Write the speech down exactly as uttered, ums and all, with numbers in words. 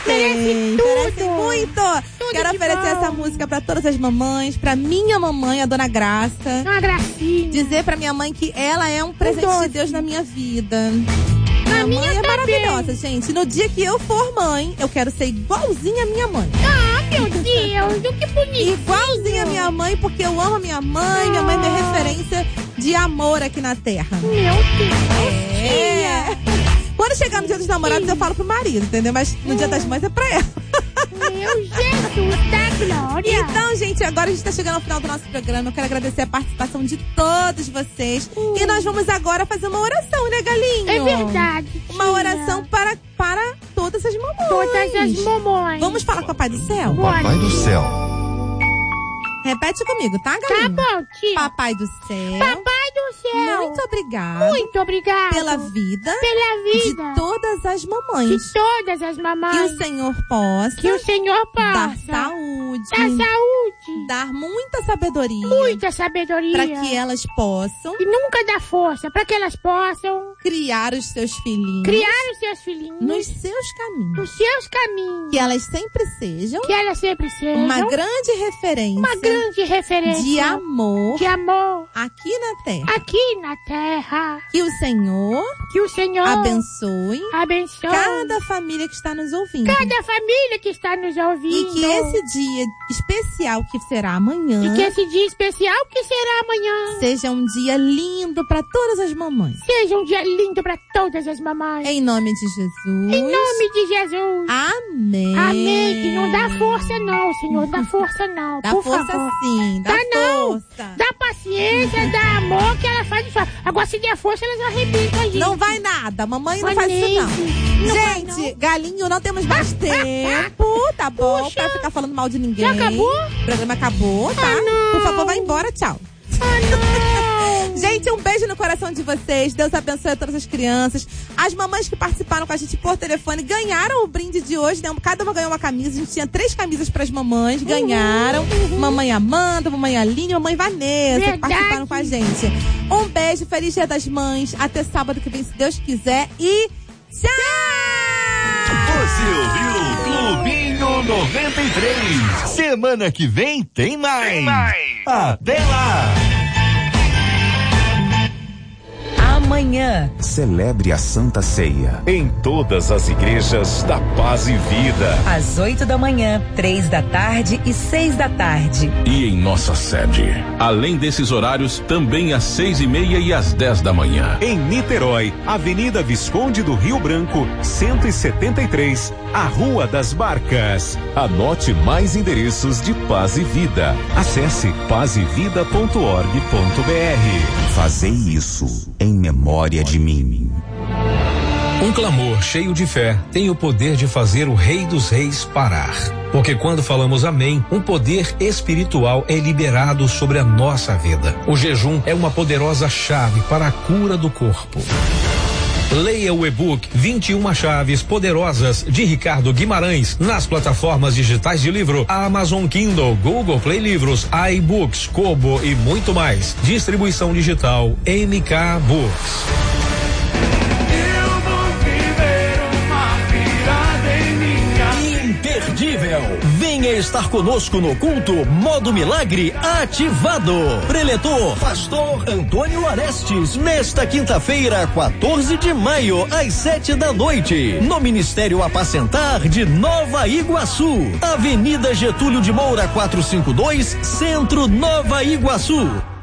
Merecem, merecem muito. Tudo Quero oferecer bom. essa música pra todas as mamães, pra minha mamãe, a dona Graça. Uma gracinha. Dizer pra minha mãe que ela é um presente um de Deus na minha vida. Na minha mãe é também. maravilhosa, gente. No dia que eu for mãe, eu quero ser igualzinha a minha mãe. Ah, meu Deus, que bonitinho. Igualzinha a minha mãe, porque eu amo a minha mãe. Ah. Minha mãe é minha referência de amor aqui na Terra. Meu Deus. É. Quando chegar no dia dos namorados, eu falo pro marido, entendeu? Mas no dia das mães é pra ela. Meu Jesus da glória. Então, gente, agora a gente tá chegando ao final do nosso programa. Eu quero agradecer a participação de todos vocês. Uh. E nós vamos agora fazer uma oração, né, Galinho? É verdade. Uma oração para, para todas as mamães. Todas as mamães. Vamos falar com o Papai do Céu? Bora. Papai do Céu. Repete comigo, tá, Galinho? Tá bom, tia. Papai do Céu. Papai do Céu. Muito obrigada. Muito obrigada. Pela vida. Pela vida. De todas as mamães. De todas as mamães. Que o Senhor possa. Que o Senhor possa. Dar saúde. Dar saúde. Dar muita sabedoria. Muita sabedoria. Para que elas possam. E nunca dar força. Para que elas possam. Criar os seus filhinhos. Criar os seus filhinhos. Nos seus caminhos. Nos seus caminhos. Que elas sempre sejam. Que elas sempre sejam. Uma grande referência. Uma grande referência. De amor. De amor. Aqui na Terra. Aqui na Terra. Que o Senhor. Que o Senhor. Abençoe. Abençoe. Cada família que está nos ouvindo. Cada família que está nos ouvindo. E que esse dia especial que será amanhã. E que esse dia especial que será amanhã. Seja um dia lindo para todas as mamães. Seja um dia lindo para todas as mamães. Em nome de Jesus. Em nome de Jesus. Amém. Amém. Que não dá força não, Senhor. Dá força não. Dá por força favor. sim. Dá, dá força. Não. Dá paciência, dá amor que ela faz isso. Agora se der força, elas arrebentam a gente. Não vai nada. Mamãe não Mas faz isso não. não gente, vai, não. Galinho, não temos mais tempo. Tá bom? Puxa. Pra ficar falando mal de ninguém. Já acabou? O programa acabou, tá? Ah, não. Por favor, vai embora. Tchau. Ah, não. Gente, um beijo no coração de vocês. Deus abençoe a todas as crianças. As mamães que participaram com a gente por telefone ganharam o brinde de hoje, né? Cada uma ganhou uma camisa. A gente tinha três camisas pras mamães. Ganharam. Uhum, uhum. Mamãe Amanda, mamãe Aline e mamãe Vanessa. Verdade. Que participaram com a gente. Um beijo, feliz Dia das Mães. Até sábado que vem, se Deus quiser. E tchau! Você ouviu Clubinho noventa e três. Semana que vem tem mais. Tem mais. Até lá! Amanhã, celebre a Santa Ceia em todas as igrejas da Paz e Vida, às oito da manhã, três da tarde e seis da tarde. E em nossa sede, além desses horários, também às seis e meia e às dez da manhã. Em Niterói, Avenida Visconde do Rio Branco, cento e setenta e três, a Rua das Barcas. Anote mais endereços de Paz e Vida. Acesse paz e vida ponto org ponto br. Fazei isso em memória de mim. Um clamor cheio de fé tem o poder de fazer o Rei dos Reis parar. Porque quando falamos amém, um poder espiritual é liberado sobre a nossa vida. O jejum é uma poderosa chave para a cura do corpo. Leia o e-book vinte e uma Chaves Poderosas de Ricardo Guimarães nas plataformas digitais de livro Amazon Kindle, Google Play Livros, iBooks, Kobo e muito mais. Distribuição digital M K Books. Venha estar conosco no culto Modo Milagre ativado. Preletor Pastor Antônio Arestes, nesta quinta-feira, quatorze de maio, às sete da noite, no Ministério Apacentar de Nova Iguaçu, Avenida Getúlio de Moura quatrocentos e cinquenta e dois, Centro, Nova Iguaçu.